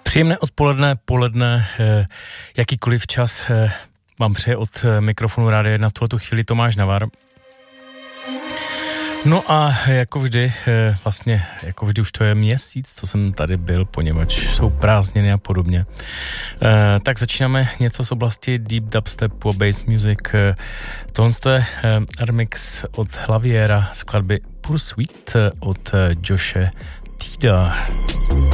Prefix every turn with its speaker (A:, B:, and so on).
A: Příjemné odpoledne, poledne, jakýkoliv čas vám přeje od mikrofonu Rádia 1 v tuhletu chvíli Tomáš Navar. No a jako vždy, jako vždy už to je měsíc, co jsem tady byl, poněvadž jsou prázdniny a podobně. Tak začínáme něco z oblasti deep dubstepu a bass music. Tohle je remix od Hlaviera skladby Pursuit od Joshe Tida.